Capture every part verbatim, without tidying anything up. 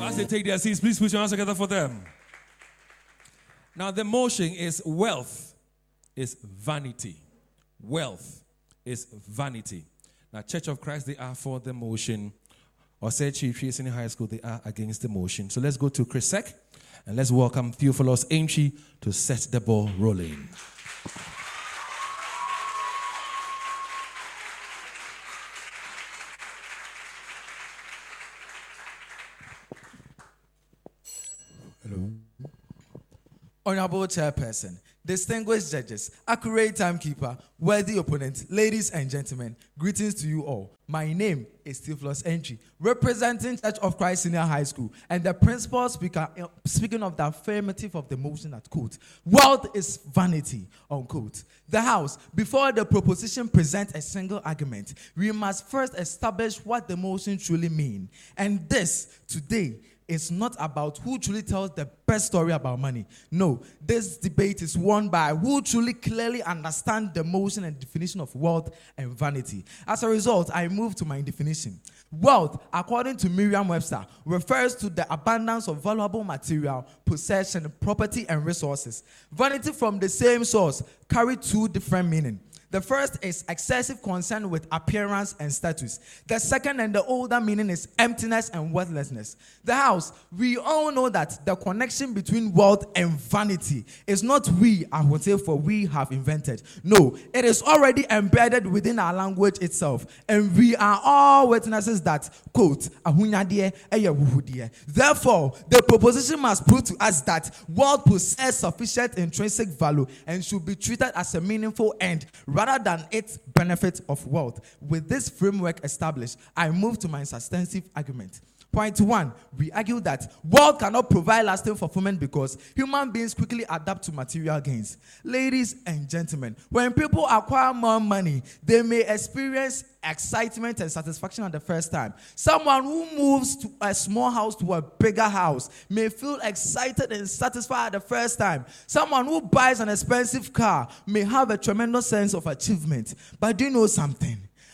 As they take their seats, please put your hands together for them. Now, the motion is wealth is vanity. Wealth is vanity. Now, Church of Christ, they are for the motion. Or say Chief Senior High School, they are against the motion. So let's go to Chris Sek and let's welcome Theophilus Aintree to set the ball rolling. Hello. Honorable Chairperson, distinguished judges, accurate timekeeper, worthy opponent, ladies and gentlemen, greetings to you all. My name is Theophilus Aintree, representing Church of Christ Senior High School, and the principal speaker uh, speaking of the affirmative of the motion at quote, wealth is vanity, unquote. The House, before the proposition presents a single argument, we must first establish what the motion truly means. And this, today, it's not about who truly tells the best story about money. No, this debate is won by who truly clearly understands the motion and definition of wealth and vanity. As a result, I move to my definition. Wealth, according to Merriam-Webster, refers to the abundance of valuable material, possession, property, and resources. Vanity from the same source carry two different meanings. The first is excessive concern with appearance and status. The second and the older meaning is emptiness and worthlessness. The House, we all know that the connection between wealth and vanity is not we, I would say, for we have invented. No, it is already embedded within our language itself. And we are all witnesses that, quote, ahunyadie eye wuhudie. Therefore, the proposition must prove to us that wealth possesses sufficient intrinsic value and should be treated as a meaningful end rather than its benefit of wealth. With this framework established, I move to my substantive argument. Point one, we argue that wealth cannot provide lasting fulfillment because human beings quickly adapt to material gains. Ladies and gentlemen, when people acquire more money, they may experience excitement and satisfaction at the first time. Someone who moves to a small house to a bigger house may feel excited and satisfied at the first time. Someone who buys an expensive car may have a tremendous sense of achievement. But do you know something?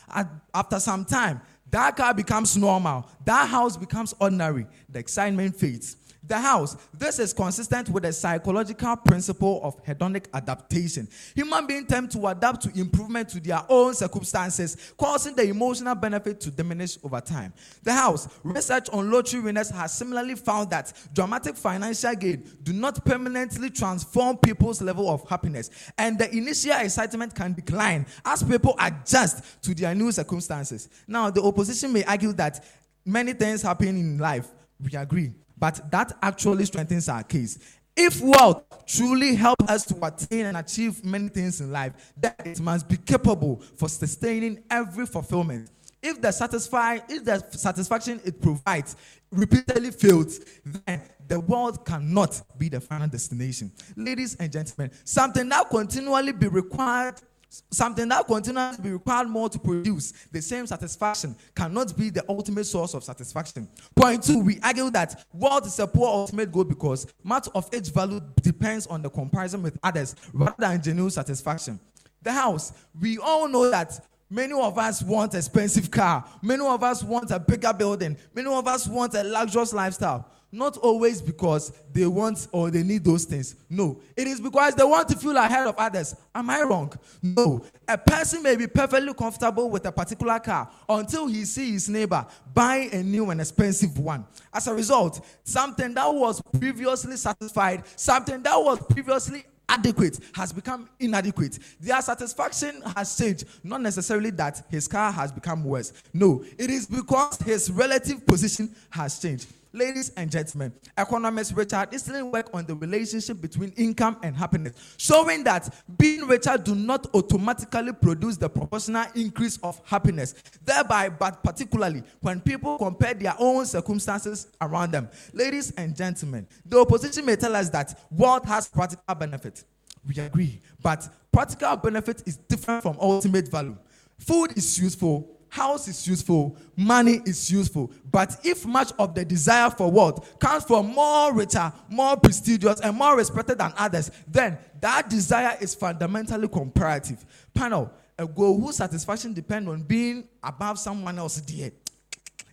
After some time, that car becomes normal. That house becomes ordinary. The excitement fades. The House, this is consistent with the psychological principle of hedonic adaptation. Human beings tend to adapt to improvement to their own circumstances, causing the emotional benefit to diminish over time. The House, research on lottery winners has similarly found that dramatic financial gain do not permanently transform people's level of happiness, and the initial excitement can decline as people adjust to their new circumstances. Now, the opposition may argue that many things happen in life. We agree. But that actually strengthens our case. If wealth truly helps us to attain and achieve many things in life, then it must be capable for sustaining every fulfillment. If the satisfy, if the satisfaction it provides repeatedly fails, then the world cannot be the final destination. Ladies and gentlemen, something that continually be required Something that continues to be required more to produce the same satisfaction cannot be the ultimate source of satisfaction. Point two, we argue that wealth is a poor ultimate goal because much of its value depends on the comparison with others rather than genuine satisfaction. The House, we all know that many of us want an expensive car. Many of us want a bigger building. Many of us want a luxurious lifestyle. Not always because they want or they need those things. No. It is because they want to feel ahead of others. Am I wrong? No. A person may be perfectly comfortable with a particular car until he sees his neighbor buy a new and expensive one. As a result, something that was previously satisfied, something that was previously adequate has become inadequate. Their satisfaction has changed, not necessarily that his car has become worse. No, it is because his relative position has changed. Ladies and gentlemen, economist Richard Easton worked on the relationship between income and happiness, showing that being richer do not automatically produce the proportional increase of happiness, thereby, but particularly when people compare their own circumstances around them. Ladies and gentlemen, the opposition may tell us that wealth has practical benefit. We agree, but practical benefit is different from ultimate value. Food is useful. House is useful, money is useful, but if much of the desire for wealth comes from more richer, more prestigious, and more respected than others, then that desire is fundamentally comparative. Panel, a goal whose satisfaction depends on being above someone else dear.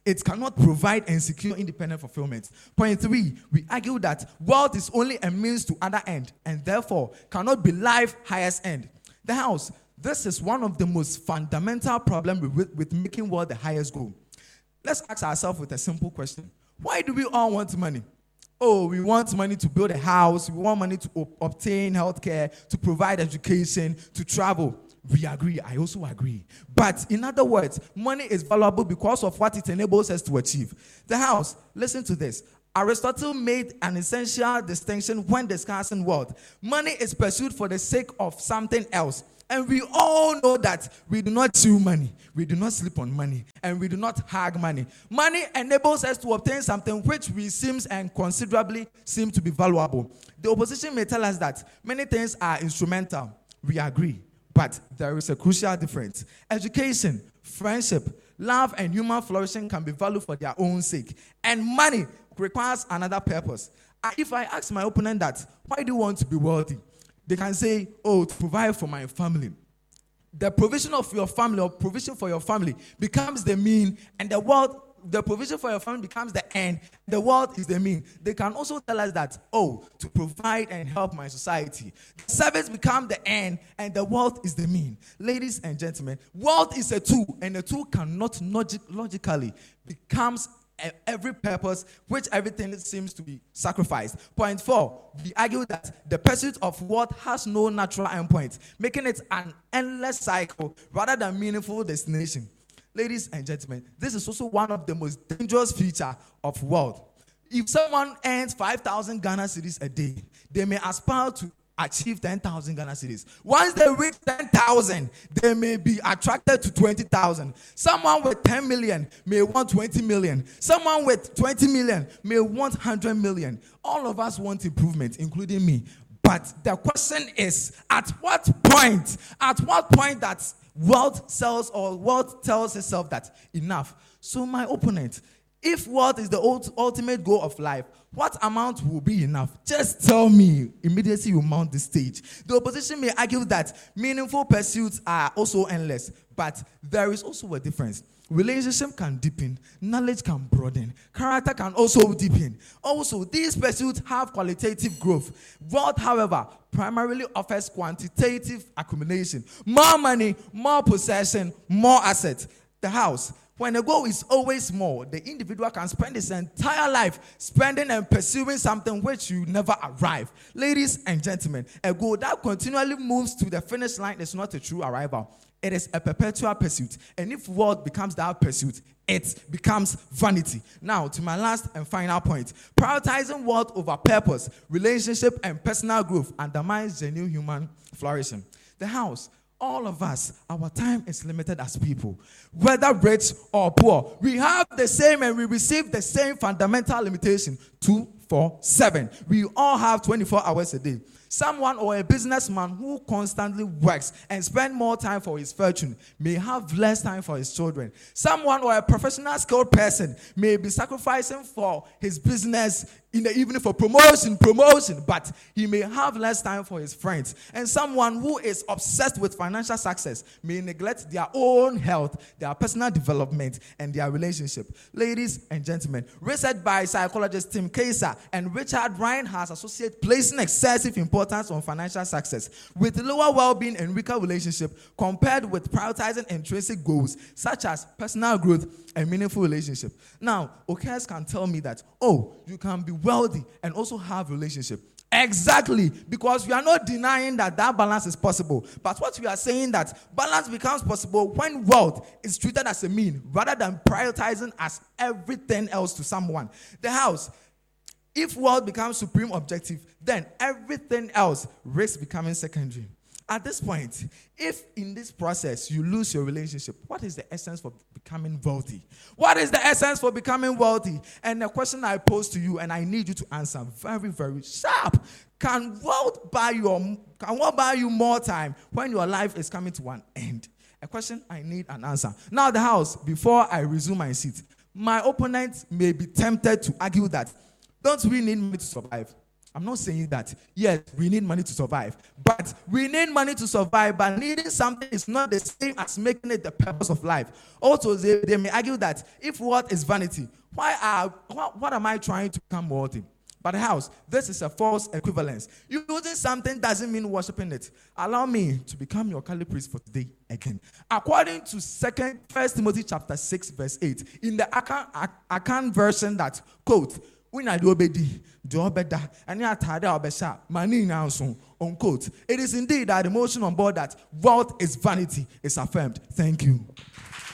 It cannot provide and secure independent fulfillment. Point three, we argue that wealth is only a means to other end and therefore cannot be life's highest end. The house, this is one of the most fundamental problems with, with making wealth the highest goal. Let's ask ourselves with a simple question. Why do we all want money? Oh, we want money to build a house. We want money to op- obtain healthcare, to provide education, to travel. We agree. I also agree. But in other words, money is valuable because of what it enables us to achieve. The house, listen to this. Aristotle made an essential distinction when discussing wealth. Money is pursued for the sake of something else. And we all know that we do not chew money, we do not sleep on money, and we do not hug money. Money enables us to obtain something which we seems and considerably seem to be valuable. The opposition may tell us that many things are instrumental. We agree, but there is a crucial difference. Education, friendship, love, and human flourishing can be valued for their own sake, and money requires another purpose. If I ask my opponent that, why do you want to be wealthy? They can say, oh, to provide for my family. The provision of your family or provision for your family becomes the mean, and the wealth, the provision for your family becomes the end. The wealth is the mean. They can also tell us that, oh, to provide and help my society. The service becomes the end, and the wealth is the mean. Ladies and gentlemen, wealth is a tool, and the tool cannot logic- logically becomes every purpose, which everything seems to be sacrificed. Point four, we argue that the pursuit of wealth has no natural endpoint, making it an endless cycle rather than meaningful destination. Ladies and gentlemen, this is also one of the most dangerous features of wealth. If someone earns five thousand Ghana cedis a day, they may aspire to achieve ten thousand Ghana cedis. Once they reach ten thousand, they may be attracted to twenty thousand. Someone with ten million may want twenty million. Someone with twenty million may want one hundred million. All of us want improvement, including me. But the question is, at what point, at what point that wealth sells or wealth tells itself that enough? So my opponent, if wealth is the ultimate goal of life, what amount will be enough? Just tell me. Immediately you mount the stage. The opposition may argue that meaningful pursuits are also endless, but there is also a difference. Relationship can deepen, knowledge can broaden, character can also deepen. Also, these pursuits have qualitative growth. Wealth, however, primarily offers quantitative accumulation. More money, more possession, more assets. The house. When the goal is always more, the individual can spend his entire life spending and pursuing something which you never arrive. Ladies and gentlemen, a goal that continually moves to the finish line is not a true arrival. It is a perpetual pursuit. And if wealth becomes that pursuit, it becomes vanity. Now, to my last and final point. Prioritizing wealth over purpose, relationship, and personal growth undermines genuine human flourishing. The house. All of us, our time is limited as people. Whether rich or poor, we have the same and we receive the same fundamental limitation, two, four, seven. We all have twenty-four hours a day. Someone or a businessman who constantly works and spends more time for his fortune may have less time for his children. Someone or a professional skilled person may be sacrificing for his business in the evening for promotion, promotion, but he may have less time for his friends. And someone who is obsessed with financial success may neglect their own health, their personal development, and their relationship. Ladies and gentlemen, research by psychologist Tim Kaiser and Richard Ryan has associated placing excessive importance on financial success with lower well-being and weaker relationship compared with prioritizing intrinsic goals such as personal growth and meaningful relationship. Now, Okes can tell me that, oh, you can be wealthy and also have relationship. Exactly, because we are not denying that that balance is possible. But what we are saying that balance becomes possible when wealth is treated as a mean rather than prioritizing as everything else to someone. The house, if wealth becomes supreme objective, then everything else risks becoming secondary. At this point, if in this process you lose your relationship, what is the essence for becoming wealthy? What is the essence for becoming wealthy? And the question I pose to you, and I need you to answer very, very sharp. Can wealth buy you, can wealth buy you more time when your life is coming to an end? A question I need an answer. Now, the house, before I resume my seat, my opponent may be tempted to argue that, don't we need money to survive? I'm not saying that, yes, we need money to survive, but we need money to survive, but needing something is not the same as making it the purpose of life. Also, they, they may argue that if wealth is vanity, why are, what, what am I trying to become wealthy? But house, this is a false equivalence. Using something doesn't mean worshiping it. Allow me to become your Kali priest for today again. According to Second First Timothy chapter six, verse eight, in the Akan, Akan version that quote, unquote, it is indeed that the motion on board that wealth is vanity is affirmed. Thank you.